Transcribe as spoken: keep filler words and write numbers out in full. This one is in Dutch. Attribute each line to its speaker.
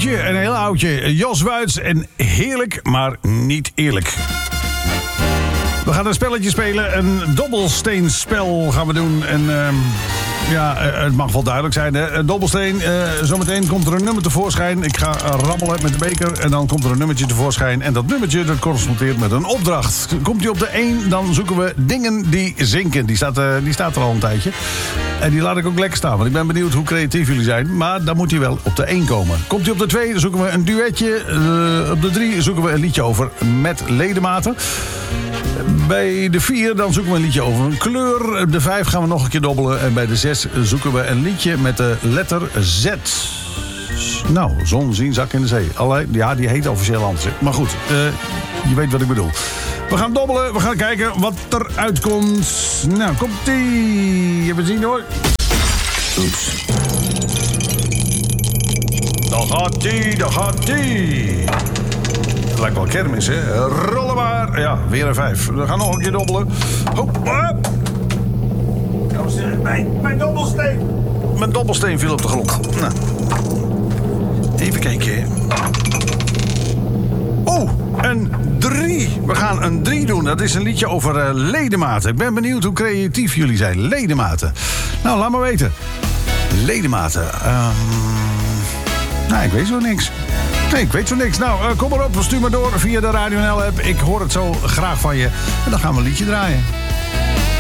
Speaker 1: oudje, een heel oudje. Jos Wuits en heerlijk, maar niet eerlijk. We gaan een spelletje spelen. Een dobbelsteenspel gaan we doen. En uh, ja, het mag wel duidelijk zijn. Hè? Een dobbelsteen. Uh, zometeen komt er een nummer tevoorschijn. Ik ga rammelen met de beker. En dan komt er een nummertje tevoorschijn. En dat nummertje dat correspondeert met een opdracht. Komt die op de één, dan zoeken we dingen die zinken. Die staat, uh, die staat er al een tijdje. En die laat ik ook lekker staan. Want ik ben benieuwd hoe creatief jullie zijn. Maar dan moet hij wel op de één komen. Komt hij op de twee, dan zoeken we een duetje. Uh, op de drie zoeken we een liedje over met ledematen. Bij de vier dan zoeken we een liedje over een kleur. De vijf gaan we nog een keer dobbelen. En bij de zes zoeken we een liedje met de letter Z. Nou, zon, zien, zak in de zee. Allerlei, ja, die heet officieel anders. Maar goed, uh, je weet wat ik bedoel. We gaan dobbelen, we gaan kijken wat er uitkomt. Nou, komt-ie. Je hebt het zien hoor. Oeps. Daar gaat die, daar gaat die. Het lijkt wel kermis, hè? Rollen maar. Ja, weer een vijf. We gaan nog een keer dobbelen. Hop, hop. Mijn, mijn dobbelsteen. Mijn dobbelsteen viel op de grond. Nou. Even kijken. Oh, een drie. We gaan een drie doen. Dat is een liedje over uh, ledematen. Ik ben benieuwd hoe creatief jullie zijn. Ledematen. Nou, laat maar weten. Ledematen. Um... Nou, ik weet zo niks. Nee, ik weet zo niks. Nou, uh, kom maar op. Stuur maar door via de Radio N L app. Ik hoor het zo graag van je. En dan gaan we een liedje draaien.